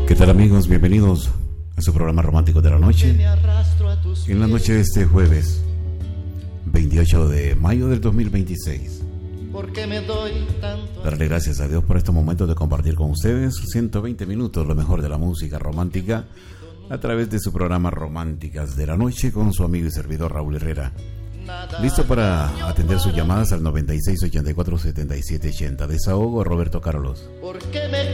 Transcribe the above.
¿Qué tal, amigos? Bienvenidos a su programa romántico de la noche. En la noche de este jueves 28 de mayo del 2026. Darle gracias a Dios por estos momentos de compartir con ustedes 120 minutos, lo mejor de la música romántica, a través de su programa Románticas de la Noche con su amigo y servidor Raúl Herrera. Listo para atender sus llamadas al 96 84 77 80. Desahogo, Roberto Carlos. ¿Por qué me